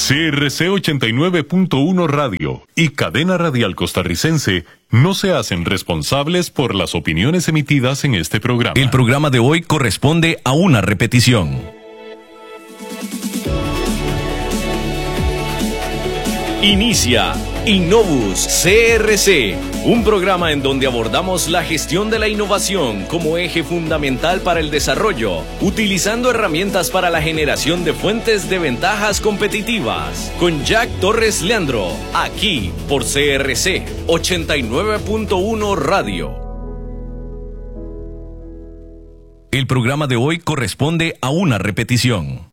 CRC 89.1 Radio y Cadena Radial Costarricense no se hacen responsables por las opiniones emitidas en este programa. El programa de hoy corresponde a una repetición. Inicia Innovus CRC, un programa en donde abordamos la gestión de la innovación como eje fundamental para el desarrollo, utilizando herramientas para la generación de fuentes de ventajas competitivas. Con Jack Torres Leandro, aquí por CRC 89.1 Radio. El programa de hoy corresponde a una repetición.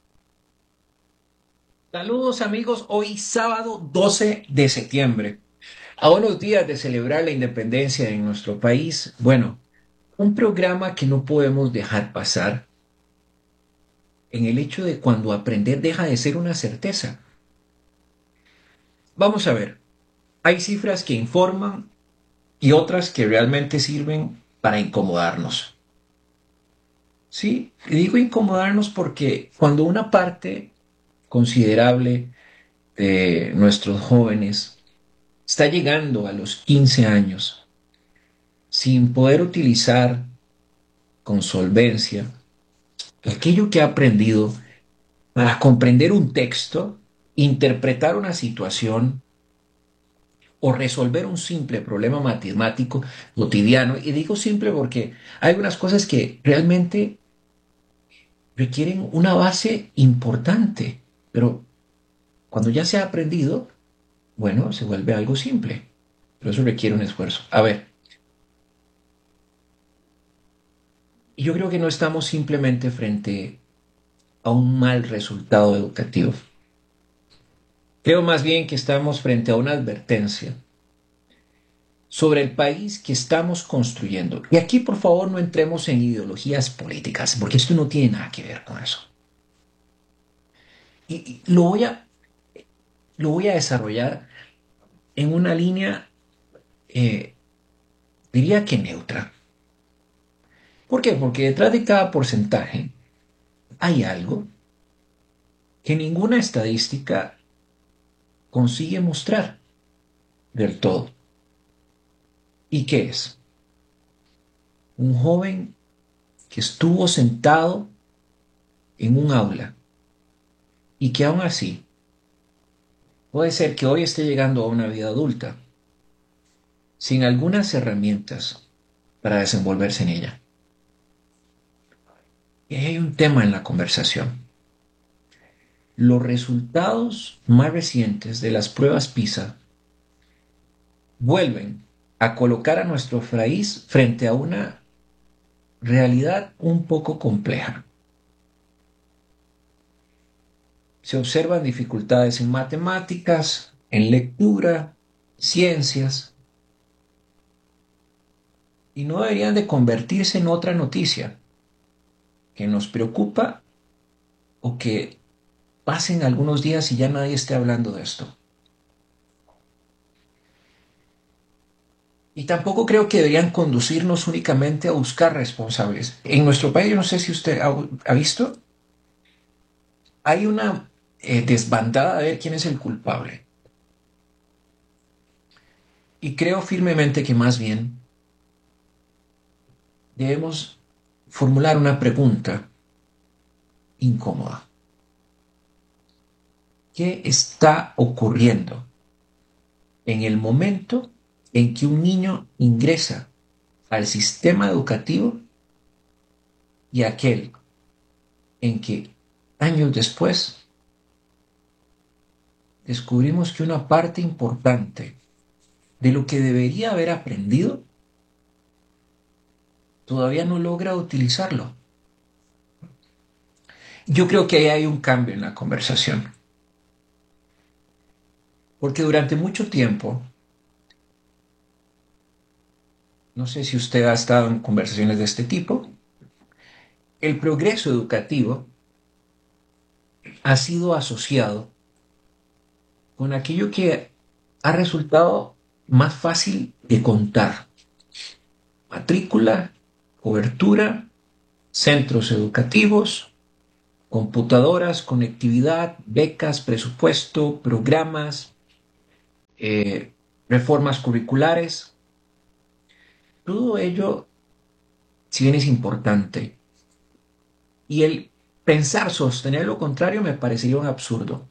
Saludos amigos, hoy sábado 12 de septiembre, a unos días de celebrar la independencia en nuestro país. Bueno, un programa que no podemos dejar pasar en el hecho de cuando aprender deja de ser una certeza. Vamos a ver, hay cifras que informan y otras que realmente sirven para incomodarnos. Sí, digo incomodarnos porque cuando una parte considerable de nuestros jóvenes está llegando a los 15 años sin poder utilizar con solvencia aquello que ha aprendido para comprender un texto, interpretar una situación o resolver un simple problema matemático cotidiano. Y digo simple porque hay unas cosas que realmente requieren una base importante. Pero cuando ya se ha aprendido, bueno, se vuelve algo simple. Pero eso requiere un esfuerzo. A ver, yo creo que no estamos simplemente frente a un mal resultado educativo. Creo más bien que estamos frente a una advertencia sobre el país que estamos construyendo. Y aquí, por favor, no entremos en ideologías políticas, porque esto no tiene nada que ver con eso. Y lo voy a desarrollar en una línea, diría que neutra. ¿Por qué? Porque detrás de cada porcentaje hay algo que ninguna estadística consigue mostrar del todo. ¿Y qué es? Un joven que estuvo sentado en un aula y que aún así puede ser que hoy esté llegando a una vida adulta sin algunas herramientas para desenvolverse en ella. Y ahí hay un tema en la conversación. Los resultados más recientes de las pruebas PISA vuelven a colocar a nuestro país frente a una realidad un poco compleja. Se observan dificultades en matemáticas, en lectura, ciencias, y no deberían de convertirse en otra noticia que nos preocupa o que pasen algunos días y ya nadie esté hablando de esto. Y tampoco creo que deberían conducirnos únicamente a buscar responsables. En nuestro país, yo no sé si usted ha visto, hay una desbandada de ver quién es el culpable. Y creo firmemente que más bien debemos formular una pregunta incómoda. ¿Qué está ocurriendo en el momento en que un niño ingresa al sistema educativo y aquel en que años después descubrimos que una parte importante de lo que debería haber aprendido todavía no logra utilizarlo? Yo creo que ahí hay un cambio en la conversación. Porque durante mucho tiempo, no sé si usted ha estado en conversaciones de este tipo, el progreso educativo ha sido asociado con aquello que ha resultado más fácil de contar. Matrícula, cobertura, centros educativos, computadoras, conectividad, becas, presupuesto, programas, reformas curriculares. Todo ello, si bien es importante, y el pensar sostener lo contrario me parecería un absurdo.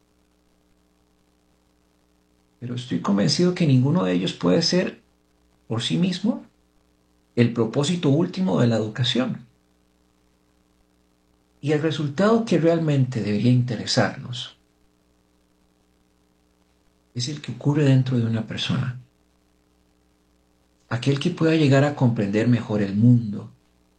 Pero estoy convencido que ninguno de ellos puede ser por sí mismo el propósito último de la educación. Y el resultado que realmente debería interesarnos es el que ocurre dentro de una persona. Aquel que pueda llegar a comprender mejor el mundo,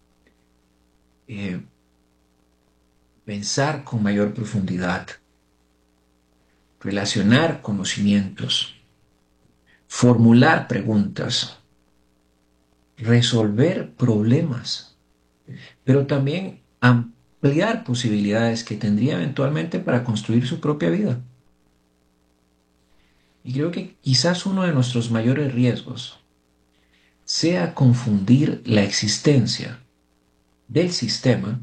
pensar con mayor profundidad, relacionar conocimientos, formular preguntas, resolver problemas, pero también ampliar posibilidades que tendría eventualmente para construir su propia vida. Y creo que quizás uno de nuestros mayores riesgos sea confundir la existencia del sistema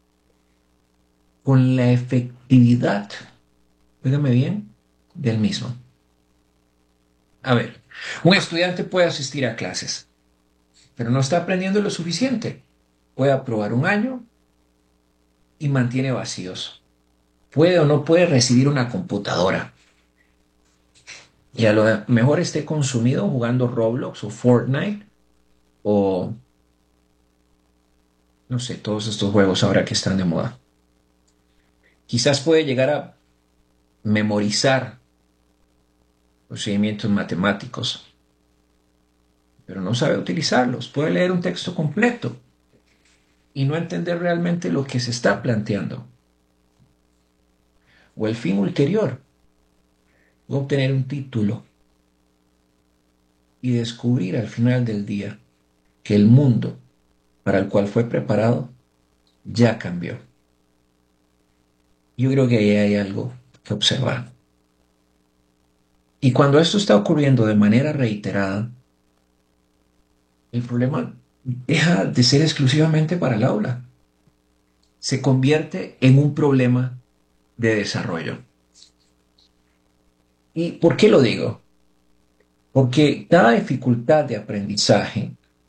con la efectividad, óigame bien, del mismo. A ver, un estudiante puede asistir a clases, pero no está aprendiendo lo suficiente. Puede aprobar un año y mantiene vacíos. Puede o no puede recibir una computadora. Y a lo mejor esté consumido jugando Roblox o Fortnite o, no sé, todos estos juegos ahora que están de moda. Quizás puede llegar a memorizar procedimientos matemáticos, pero no sabe utilizarlos. Puede leer un texto completo y no entender realmente lo que se está planteando. O el fin ulterior, obtener un título y descubrir al final del día que el mundo para el cual fue preparado ya cambió. Yo creo que ahí hay algo que observar. Y cuando esto está ocurriendo de manera reiterada, el problema deja de ser exclusivamente para el aula. Se convierte en un problema de desarrollo. ¿Y por qué lo digo? Porque cada dificultad de aprendizaje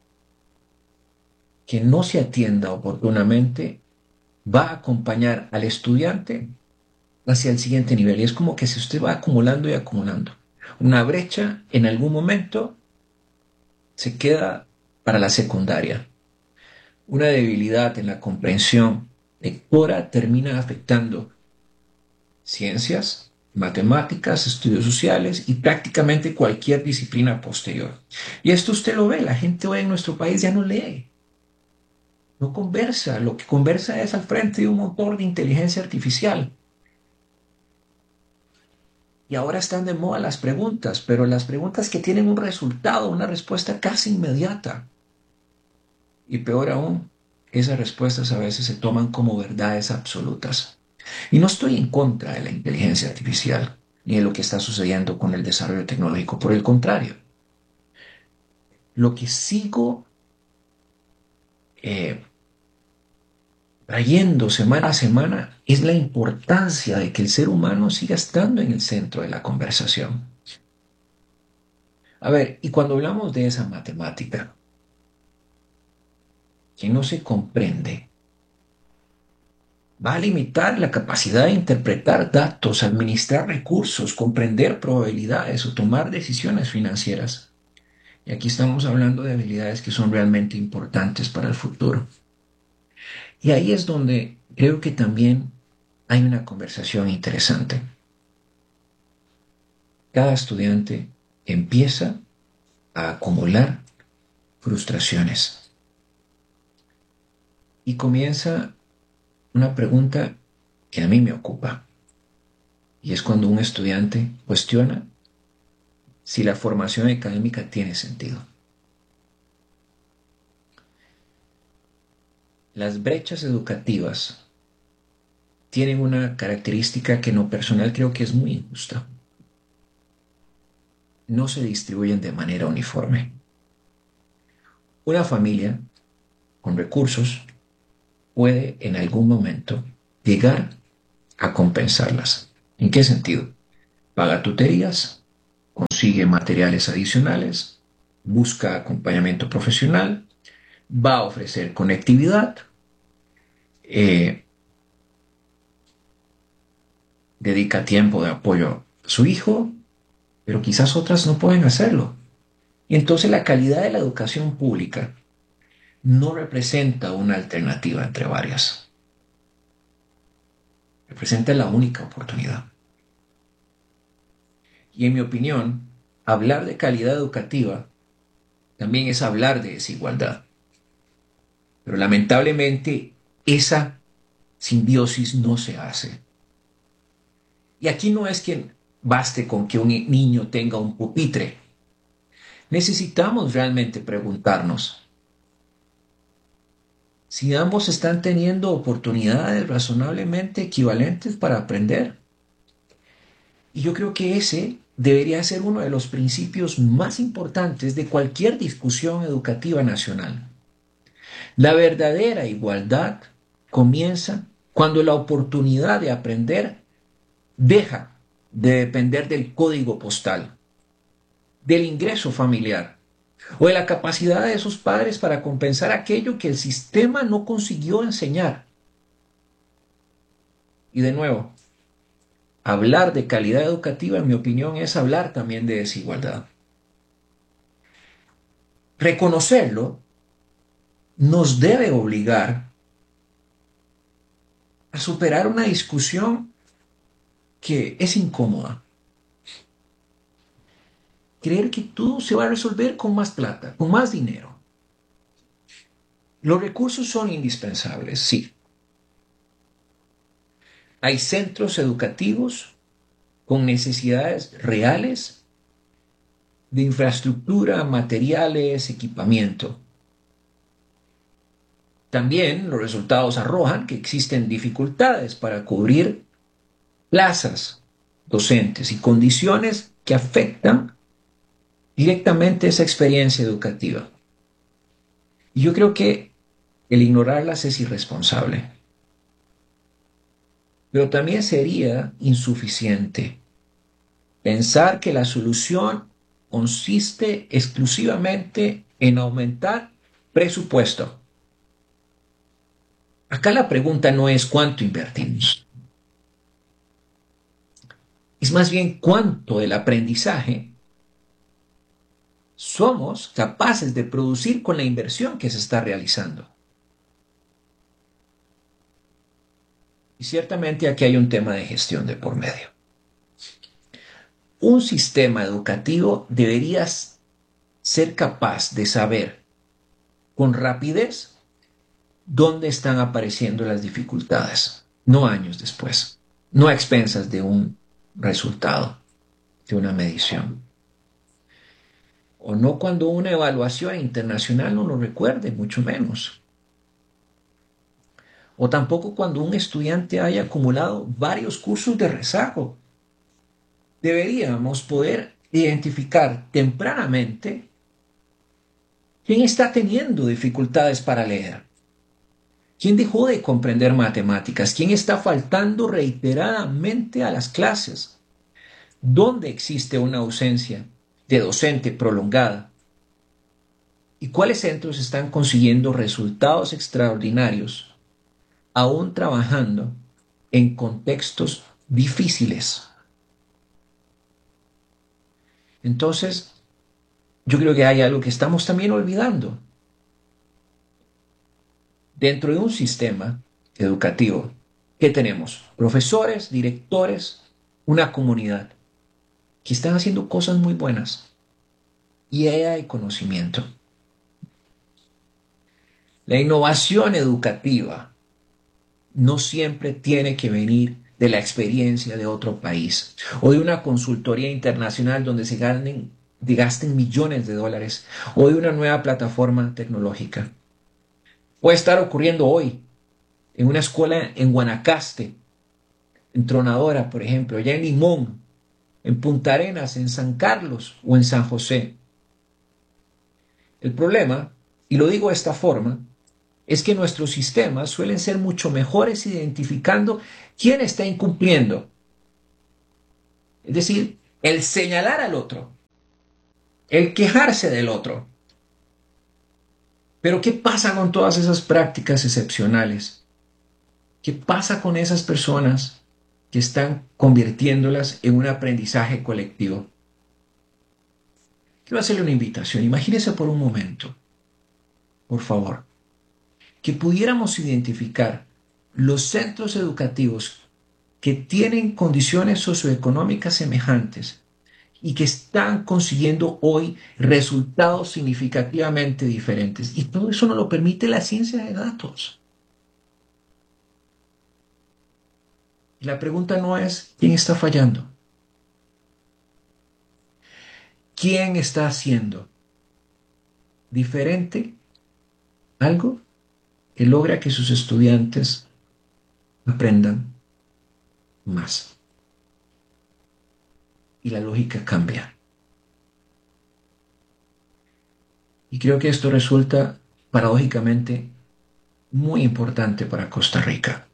que no se atienda oportunamente va a acompañar al estudiante hacia el siguiente nivel. Y es como que si usted va acumulando y acumulando. Una brecha en algún momento se queda para la secundaria. Una debilidad en la comprensión lectora termina afectando ciencias, matemáticas, estudios sociales y prácticamente cualquier disciplina posterior. Y esto usted lo ve, la gente hoy en nuestro país ya no lee, no conversa, lo que conversa es al frente de un motor de inteligencia artificial. Y ahora están de moda las preguntas, pero las preguntas que tienen un resultado, una respuesta casi inmediata. Y peor aún, esas respuestas a veces se toman como verdades absolutas. Y no estoy en contra de la inteligencia artificial, ni de lo que está sucediendo con el desarrollo tecnológico. Por el contrario, lo que sigo trayendo semana a semana es la importancia de que el ser humano siga estando en el centro de la conversación. A ver, y cuando hablamos de esa matemática que no se comprende, va a limitar la capacidad de interpretar datos, administrar recursos, comprender probabilidades o tomar decisiones financieras. Y aquí estamos hablando de habilidades que son realmente importantes para el futuro. Y ahí es donde creo que también hay una conversación interesante. Cada estudiante empieza a acumular frustraciones. Y comienza una pregunta que a mí me ocupa. Y es cuando un estudiante cuestiona si la formación académica tiene sentido. Las brechas educativas tienen una característica que en lo personal creo que es muy injusta. No se distribuyen de manera uniforme. Una familia con recursos puede en algún momento llegar a compensarlas. ¿En qué sentido? Paga tutorías, consigue materiales adicionales, busca acompañamiento profesional, va a ofrecer conectividad, dedica tiempo de apoyo a su hijo, pero quizás otras no pueden hacerlo. Y entonces la calidad de la educación pública no representa una alternativa entre varias. Representa la única oportunidad. Y en mi opinión, hablar de calidad educativa también es hablar de desigualdad. Pero lamentablemente esa simbiosis no se hace. Y aquí no es que baste con que un niño tenga un pupitre. Necesitamos realmente preguntarnos si ambos están teniendo oportunidades razonablemente equivalentes para aprender. Y yo creo que ese debería ser uno de los principios más importantes de cualquier discusión educativa nacional. La verdadera igualdad comienza cuando la oportunidad de aprender deja de depender del código postal, del ingreso familiar o de la capacidad de esos padres para compensar aquello que el sistema no consiguió enseñar. Y de nuevo, hablar de calidad educativa, en mi opinión, es hablar también de desigualdad. Reconocerlo nos debe obligar a superar una discusión que es incómoda. Creer que todo se va a resolver con más plata, con más dinero. Los recursos son indispensables, sí. Hay centros educativos con necesidades reales de infraestructura, materiales, equipamiento. También los resultados arrojan que existen dificultades para cubrir plazas docentes y condiciones que afectan directamente esa experiencia educativa. Y yo creo que el ignorarlas es irresponsable. Pero también sería insuficiente pensar que la solución consiste exclusivamente en aumentar presupuesto. Acá la pregunta no es cuánto invertimos. Es más bien cuánto del aprendizaje somos capaces de producir con la inversión que se está realizando. Y ciertamente aquí hay un tema de gestión de por medio. Un sistema educativo debería ser capaz de saber con rapidez dónde están apareciendo las dificultades, no años después, no a expensas de un resultado, de una medición. O no cuando una evaluación internacional no lo recuerde, mucho menos. O tampoco cuando un estudiante haya acumulado varios cursos de rezago. Deberíamos poder identificar tempranamente quién está teniendo dificultades para leer, quién dejó de comprender matemáticas, quién está faltando reiteradamente a las clases, dónde existe una ausencia de docente prolongada y cuáles centros están consiguiendo resultados extraordinarios aún trabajando en contextos difíciles. Entonces, yo creo que hay algo que estamos también olvidando. Dentro de un sistema educativo, ¿qué tenemos? Profesores, directores, una comunidad que están haciendo cosas muy buenas y ahí hay conocimiento. La innovación educativa no siempre tiene que venir de la experiencia de otro país o de una consultoría internacional donde se gasten millones de dólares o de una nueva plataforma tecnológica. Puede estar ocurriendo hoy en una escuela en Guanacaste, en Tronadora, por ejemplo, allá en Limón, en Punta Arenas, en San Carlos o en San José. El problema, y lo digo de esta forma, es que nuestros sistemas suelen ser mucho mejores identificando quién está incumpliendo. Es decir, el señalar al otro, el quejarse del otro. Pero ¿qué pasa con todas esas prácticas excepcionales? ¿Qué pasa con esas personas que están convirtiéndolas en un aprendizaje colectivo? Quiero hacerle una invitación. Imagínese por un momento, por favor, que pudiéramos identificar los centros educativos que tienen condiciones socioeconómicas semejantes y que están consiguiendo hoy resultados significativamente diferentes. Y todo eso nos lo permite la ciencia de datos. Y la pregunta no es quién está fallando. ¿Quién está haciendo diferente algo que logra que sus estudiantes aprendan más? Y la lógica cambia. Y creo que esto resulta paradójicamente muy importante para Costa Rica.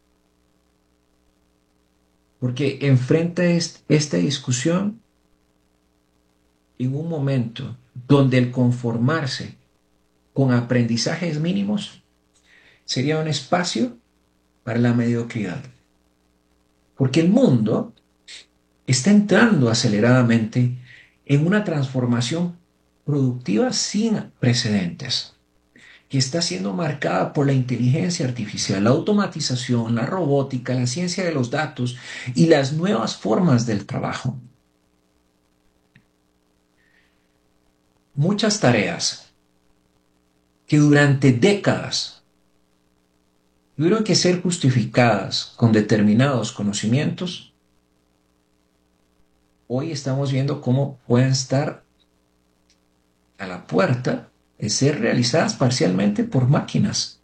Porque enfrenta esta discusión en un momento donde el conformarse con aprendizajes mínimos sería un espacio para la mediocridad. Porque el mundo está entrando aceleradamente en una transformación productiva sin precedentes, que está siendo marcada por la inteligencia artificial, la automatización, la robótica, la ciencia de los datos y las nuevas formas del trabajo. Muchas tareas que durante décadas tuvieron que ser justificadas con determinados conocimientos, hoy estamos viendo cómo pueden estar a la puerta de ser realizadas parcialmente por máquinas.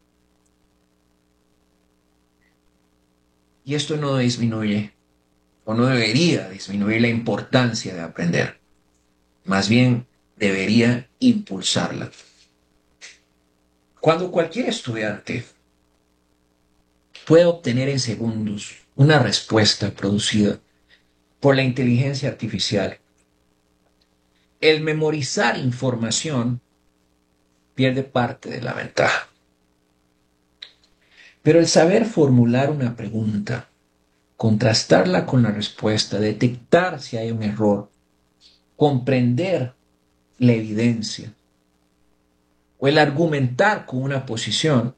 Y esto no disminuye, o no debería disminuir la importancia de aprender. Más bien, debería impulsarla. Cuando cualquier estudiante puede obtener en segundos una respuesta producida por la inteligencia artificial, el memorizar información pierde parte de la ventaja. Pero el saber formular una pregunta, contrastarla con la respuesta, detectar si hay un error, comprender la evidencia o el argumentar con una posición,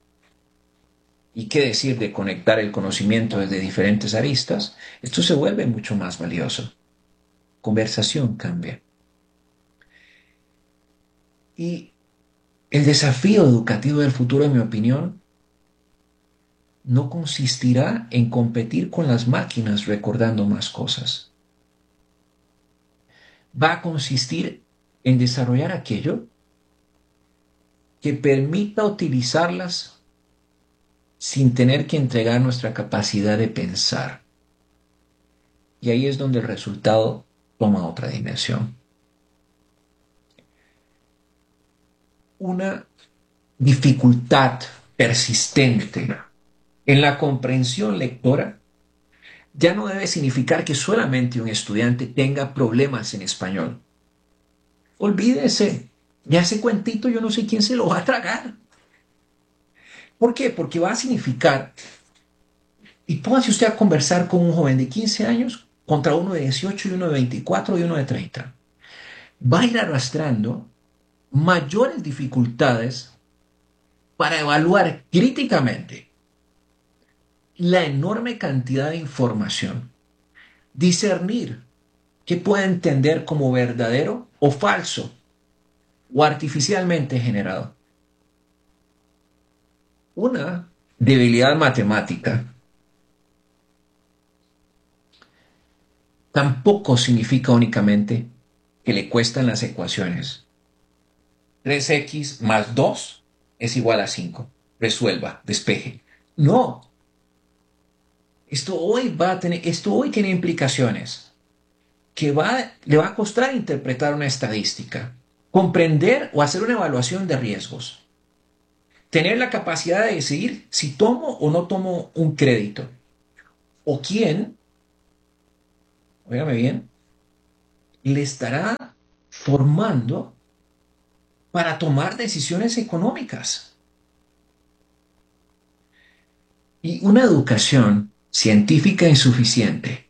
y qué decir de conectar el conocimiento desde diferentes aristas, esto se vuelve mucho más valioso. Conversación cambia. Y el desafío educativo del futuro, en mi opinión, no consistirá en competir con las máquinas recordando más cosas. Va a consistir en desarrollar aquello que permita utilizarlas sin tener que entregar nuestra capacidad de pensar. Y ahí es donde el resultado toma otra dimensión. Una dificultad persistente en la comprensión lectora ya no debe significar que solamente un estudiante tenga problemas en español. Olvídese, ya ese cuentito yo no sé quién se lo va a tragar. ¿Por qué? Porque va a significar, y póngase usted a conversar con un joven de 15 años contra uno de 18 y uno de 24 y uno de 30. Va a ir arrastrando mayores dificultades para evaluar críticamente la enorme cantidad de información, discernir qué puede entender como verdadero o falso o artificialmente generado. Una debilidad matemática tampoco significa únicamente que le cuestan las ecuaciones. 3x más 2 es igual a 5. Resuelva, despeje. No. Esto hoy tiene implicaciones que le va a costar interpretar una estadística, comprender o hacer una evaluación de riesgos, tener la capacidad de decidir si tomo o no tomo un crédito. O quién, óigame bien, le estará formando para tomar decisiones económicas. Y una educación científica insuficiente.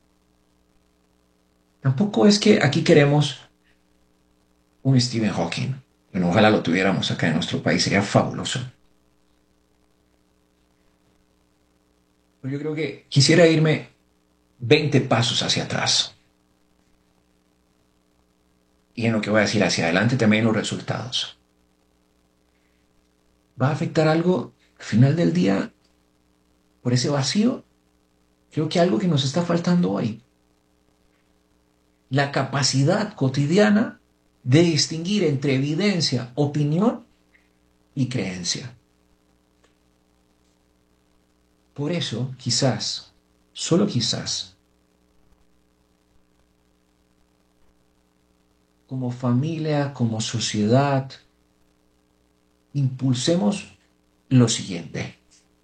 Tampoco es que aquí queremos un Stephen Hawking. Bueno, ojalá lo tuviéramos acá en nuestro país, sería fabuloso. Pero yo creo que quisiera irme 20 pasos hacia atrás. Y en lo que voy a decir hacia adelante también los resultados. ¿Va a afectar algo al final del día por ese vacío? Creo que algo que nos está faltando hoy. La capacidad cotidiana de distinguir entre evidencia, opinión y creencia. Por eso, quizás, solo quizás, como familia, como sociedad, impulsemos lo siguiente.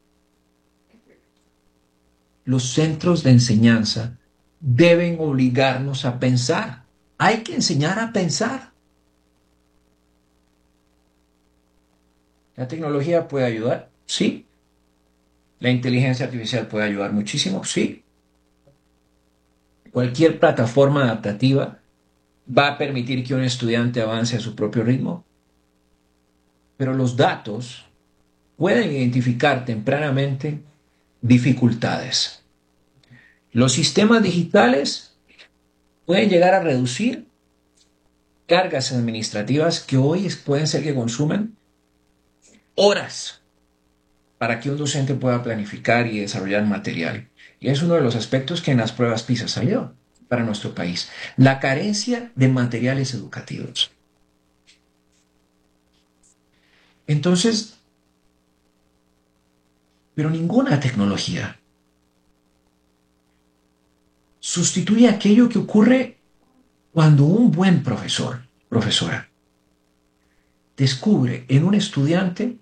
Los centros de enseñanza deben obligarnos a pensar. Hay que enseñar a pensar. ¿La tecnología puede ayudar? Sí. ¿La inteligencia artificial puede ayudar muchísimo? Sí. Cualquier plataforma adaptativa va a permitir que un estudiante avance a su propio ritmo. Pero los datos pueden identificar tempranamente dificultades. Los sistemas digitales pueden llegar a reducir cargas administrativas que hoy pueden ser que consumen horas para que un docente pueda planificar y desarrollar material. Y es uno de los aspectos que en las pruebas PISA salió para nuestro país. La carencia de materiales educativos. Entonces, pero ninguna tecnología sustituye aquello que ocurre cuando un buen profesor, profesora, descubre en un estudiante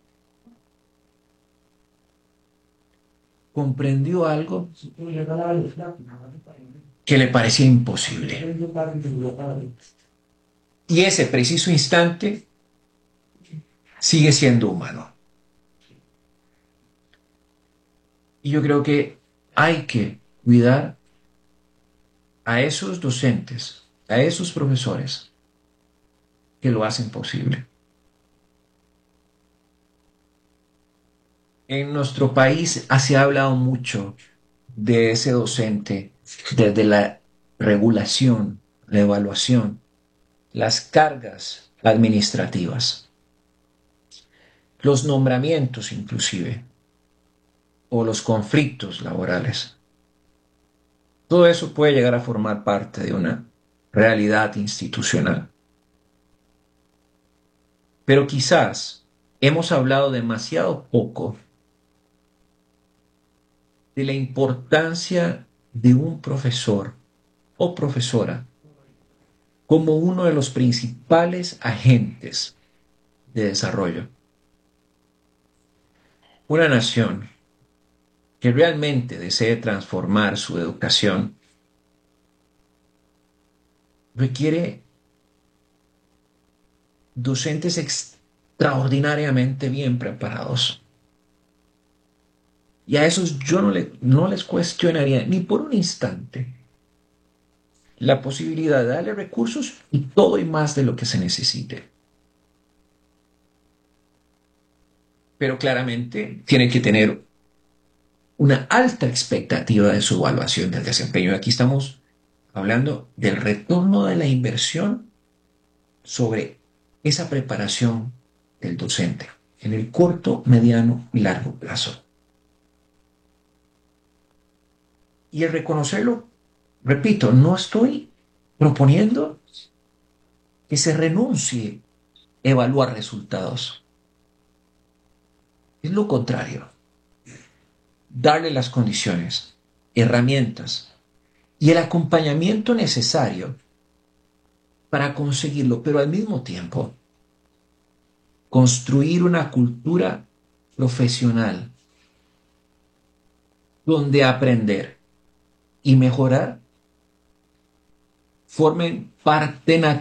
comprendió algo que le parecía imposible. Y ese preciso instante sigue siendo humano. Y yo creo que hay que cuidar a esos docentes, a esos profesores que lo hacen posible. En nuestro país se ha hablado mucho de ese docente, desde la regulación, la evaluación, las cargas administrativas, los nombramientos inclusive, o los conflictos laborales. Todo eso puede llegar a formar parte de una realidad institucional. Pero quizás hemos hablado demasiado poco de la importancia de un profesor o profesora como uno de los principales agentes de desarrollo. Una nación que realmente desee transformar su educación requiere docentes extraordinariamente bien preparados. Y a esos yo no les cuestionaría ni por un instante la posibilidad de darle recursos y todo y más de lo que se necesite. Pero claramente tiene que tener una alta expectativa de su evaluación del desempeño. Aquí estamos hablando del retorno de la inversión sobre esa preparación del docente en el corto, mediano y largo plazo. Y el reconocerlo, repito, no estoy proponiendo que se renuncie a evaluar resultados. Es lo contrario. Darle las condiciones, herramientas y el acompañamiento necesario para conseguirlo, pero al mismo tiempo construir una cultura profesional donde aprender y mejorar formen parte natural